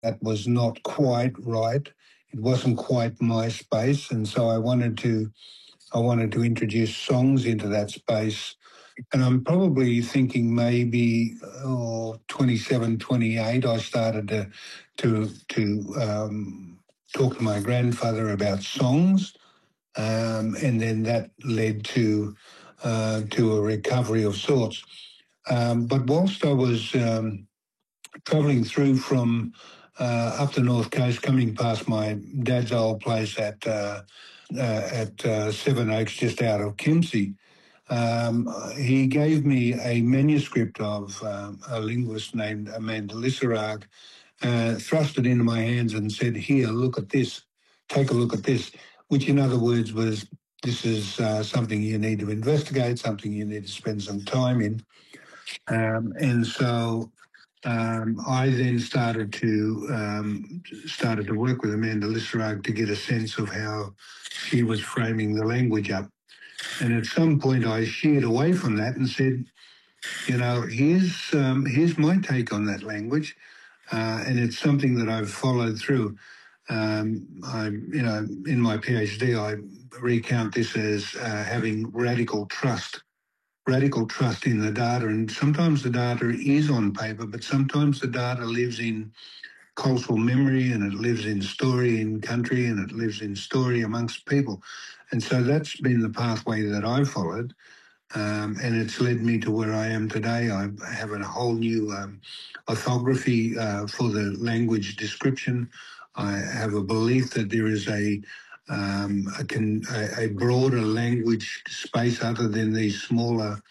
that was not quite right. It wasn't quite my space, and so I wanted to introduce songs into that space. And I'm probably thinking maybe 27, 28, I started to talk to my grandfather about songs, and then that led to a recovery of sorts. But whilst I was travelling through from up the north coast, coming past my dad's old place at Seven Oaks, just out of Kempsey, he gave me a manuscript of a linguist named Amanda Lissarag, thrust it into my hands and said, "Here, look at this. Take a look at this," which in other words was, this is something you need to investigate, something you need to spend some time in. And so I then started to work with Amanda Lissarag to get a sense of how she was framing the language up. And at some point, I sheered away from that and said, here's my take on that language, and it's something that I've followed through. In my PhD, I recount this as having radical trust in the data. And sometimes the data is on paper, but sometimes the data lives in cultural memory, and it lives in story in country, and it lives in story amongst people. And so that's been the pathway that I've followed. And it's led me to where I am today. I have a whole new orthography for the language description. I have a belief that there is a broader language space other than these smaller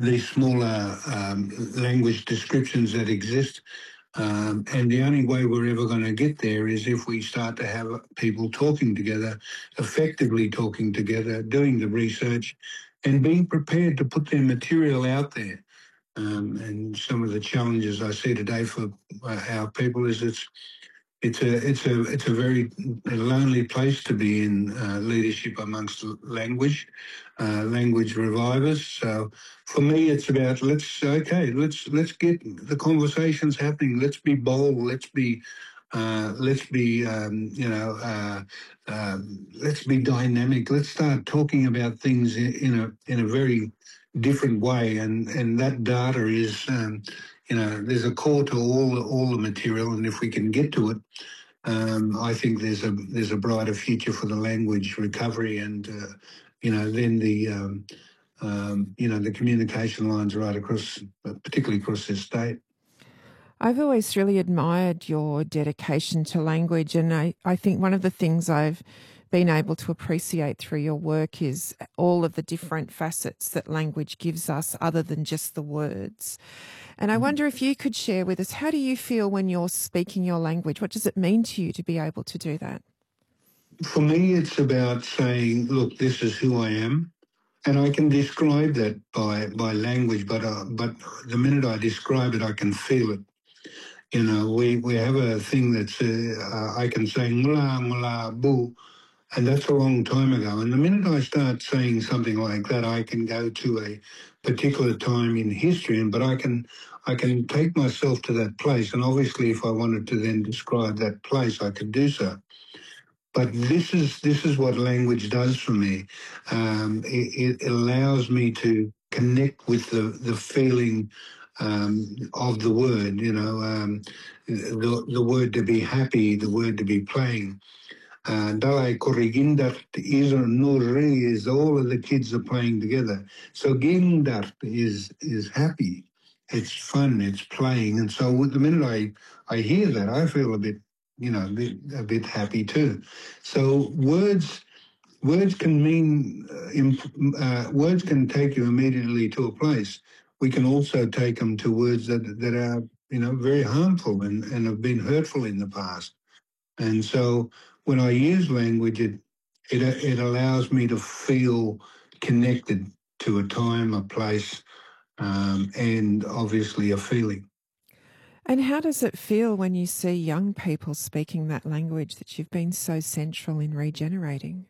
language descriptions that exist. And the only way we're ever going to get there is if we start to have people talking together, effectively talking together, doing the research, and being prepared to put their material out there. And some of the challenges I see today for our people is it's a very lonely place to be in leadership amongst language revivers. So for me, it's about let's get the conversations happening. Let's be bold. Let's be let's be dynamic. Let's start talking about things in a very different way. And that data is. There's a core to all the material, and if we can get to it, I think there's a brighter future for the language recovery, and then the communication lines right across, particularly across this state. I've always really admired your dedication to language, and I think one of the things I've been able to appreciate through your work is all of the different facets that language gives us other than just the words. And I wonder if you could share with us, how do you feel when you're speaking your language? What does it mean to you to be able to do that? For me, it's about saying, look, this is who I am. And I can describe that by language, but the minute I describe it, I can feel it. We have a thing that's I can say ngula ngula boo, and that's a long time ago. And the minute I start saying something like that, I can go to a particular time in history, but I can take myself to that place. And obviously, if I wanted to then describe that place, I could do so. But this is what language does for me. It allows me to connect with the feeling of the word. The word to be happy, the word to be playing. Dalai Korigindart is Nuri is all of the kids are playing together. So Gindart is happy. It's fun. It's playing. And so the minute I hear that, I feel a bit happy too. So words can mean words can take you immediately to a place. We can also take them to words that are very harmful and have been hurtful in the past. And so when I use language, it allows me to feel connected to a time, a place, and obviously a feeling. And how does it feel when you see young people speaking that language that you've been so central in regenerating?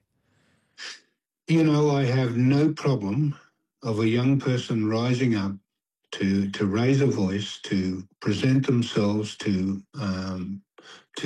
I have no problem of a young person rising up to raise a voice, to present themselves, to to